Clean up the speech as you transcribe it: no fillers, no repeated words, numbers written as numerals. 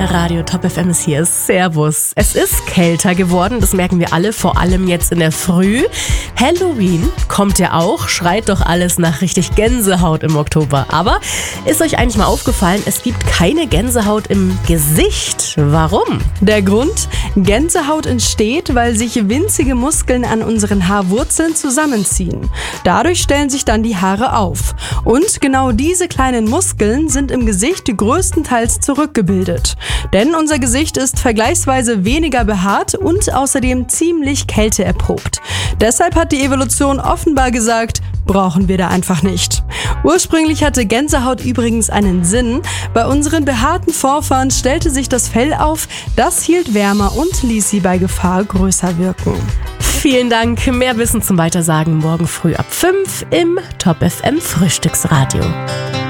Radio Top FM ist hier. Servus. Es ist kälter geworden, das merken wir alle, vor allem jetzt in der Früh. Halloween kommt ja auch, schreit doch alles nach richtig Gänsehaut im Oktober. Aber ist euch eigentlich mal aufgefallen, es gibt keine Gänsehaut im Gesicht. Warum? Der Grund? Gänsehaut entsteht, weil sich winzige Muskeln an unseren Haarwurzeln zusammenziehen. Dadurch stellen sich dann die Haare auf. Und genau diese kleinen Muskeln sind im Gesicht größtenteils zurückgebildet. Denn unser Gesicht ist vergleichsweise weniger behaart und außerdem ziemlich kälteerprobt. Deshalb hat die Evolution offenbar gesagt, brauchen wir da einfach nicht. Ursprünglich hatte Gänsehaut übrigens einen Sinn. Bei unseren behaarten Vorfahren stellte sich das Fell auf, das hielt wärmer und ließ sie bei Gefahr größer wirken. Vielen Dank. Mehr Wissen zum Weitersagen morgen früh ab 5 im Top FM Frühstücksradio.